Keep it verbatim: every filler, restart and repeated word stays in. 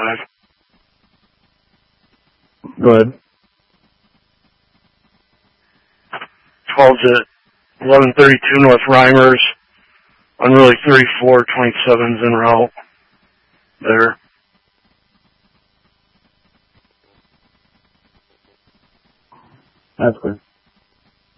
five. Go ahead. twelve's at eleven thirty-two North Reimers. Unruly thirty-four, twenty-seven's en route there. That's good.